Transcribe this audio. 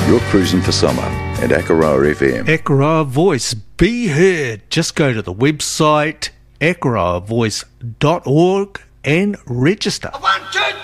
You're cruising for summer at Akaroa FM. Akaroa Voice, be heard. Just go to the website akaroavoice.org and register. 1, 2, 3.